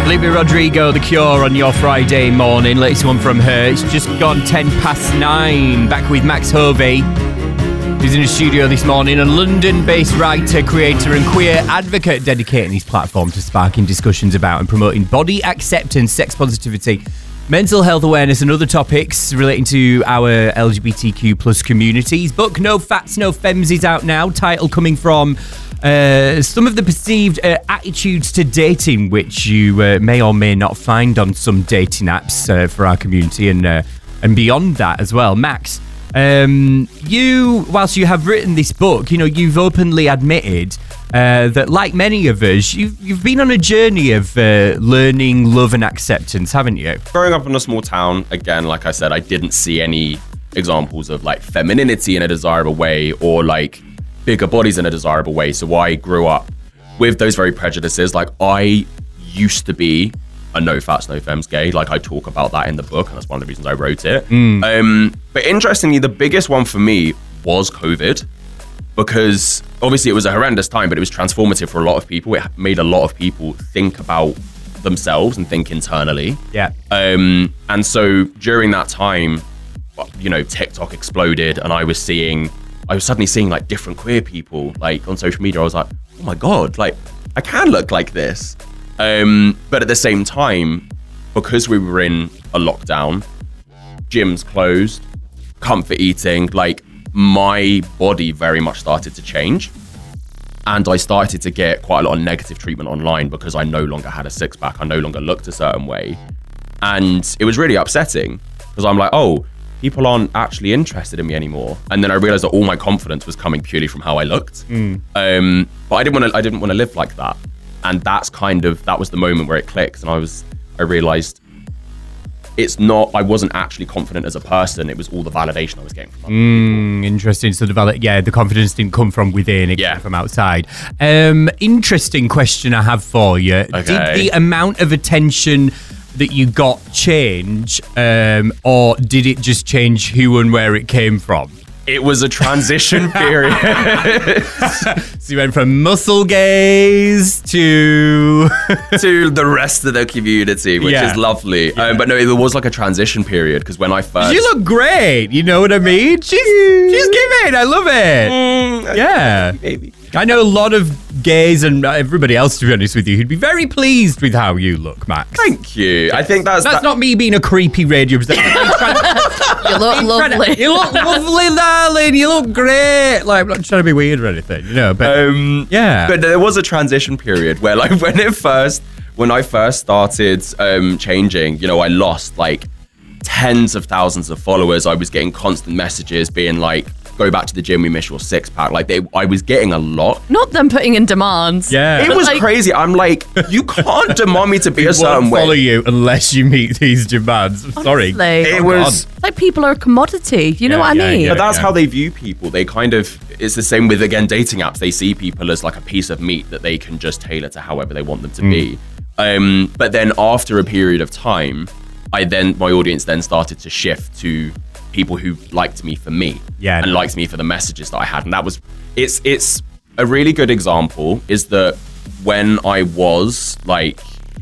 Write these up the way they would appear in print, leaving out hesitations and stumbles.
Olivia Rodrigo, The Cure on your Friday morning. Latest one from her. It's just gone 9:10. Back with Max Hovey, who's in the studio this morning. A London-based writer, creator and queer advocate, dedicating his platform to sparking discussions about and promoting body acceptance, sex positivity, mental health awareness and other topics relating to our LGBTQ plus communities. Book No Fats, No Femmes is out now. Title coming from some of the perceived attitudes to dating, which you may or may not find on some dating apps for our community and beyond that as well. Max, you, whilst you have written this book, you know, you've openly admitted that, like many of us, you've been on a journey of learning love and acceptance, haven't you? Growing up in a small town, again, like I said, I didn't see any examples of like femininity in a desirable way or like bigger bodies in a desirable way. So I grew up with those very prejudices. Like, I used to be a no fats, no femmes gay. Like, I talk about that in the book, and that's one of the reasons I wrote it. But interestingly, the biggest one for me was COVID, because obviously it was a horrendous time, but it was transformative for a lot of people. It made a lot of people think about themselves and think internally. Yeah. And so during that time, you know, TikTok exploded, and I was suddenly seeing like different queer people like on social media. I was like, oh my God, like I can look like this. But at the same time, because we were in a lockdown, gyms closed, comfort eating, like my body very much started to change. And I started to get quite a lot of negative treatment online because I no longer had a six pack. I no longer looked a certain way. And it was really upsetting because I'm like, oh, people aren't actually interested in me anymore. And then I realized that all my confidence was coming purely from how I looked. But I didn't want to live like that. And that was the moment where it clicked. And I realized I wasn't actually confident as a person. It was all the validation I was getting from other people. Interesting. So the confidence didn't come from within, it came from outside. Interesting question I have for you. Okay. Did the amount of attention that you got change, or did it just change who and where it came from? It was a transition period. So you went from muscle gaze to the rest of the community, which is lovely. But no, there was like a transition period because when I first... You look great, you know what I mean? She's giving, I love it. Yeah. Maybe. I know a lot of gays and everybody else, to be honest with you, who'd be very pleased with how you look, Max. Thank you. I think that's not me being a creepy radio presenter. You look lovely. You look lovely, darling. You look great. Like, I'm not trying to be weird or anything, you know. But yeah. But there was a transition period where, like, when I first started changing, you know, I lost like tens of thousands of followers. I was getting constant messages being like, go back to the gym, we miss your six pack. Like, I was getting a lot. Not them putting in demands. Yeah. It was crazy. I'm like, you can't demand me to be a certain way. Follow you unless you meet these demands. Sorry. It was like people are a commodity. You know what I mean? But that's how they view people. They it's the same with, again, dating apps. They see people as like a piece of meat that they can just tailor to however they want them to be. But then after a period of time, my audience then started to shift to people who liked me for me and liked me for the messages that I had. And that was, it's a really good example is that when I was like,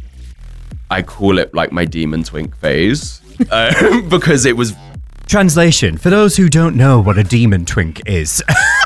I call it like my demon twink phase, because it was... Translation, for those who don't know what a demon twink is.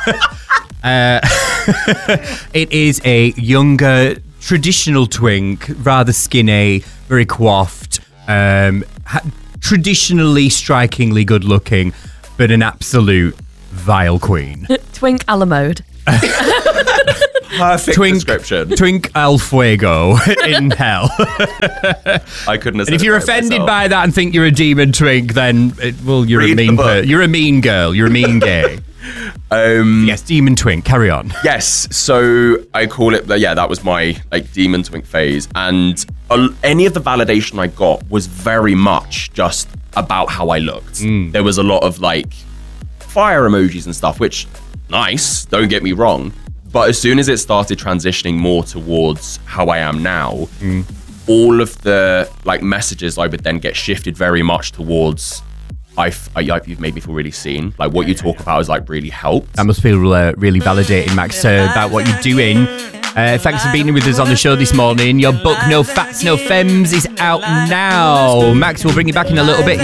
It is a younger, traditional twink, rather skinny, very coiffed, traditionally strikingly good looking, but an absolute vile queen. Twink a la mode. Perfect description. Twink al fuego in hell. I couldn't have said And if you're offended by that and think you're a demon twink, then you're a mean you're a mean girl. You're a mean gay. Yes, demon twink. Carry on. Yes, so I call it. That was my like demon twink phase, and any of the validation I got was very much just about how I looked. There was a lot of like fire emojis and stuff, which nice. Don't get me wrong, but as soon as it started transitioning more towards how I am now, all of the like messages I would then get shifted very much towards. You've made me feel really seen. Like what you talk about is like really helped. That must feel really validating, Max, about what you're doing. Thanks for being with us on the show this morning. Your book, No Fats, No Femmes, is out now. Max will bring you back in a little bit.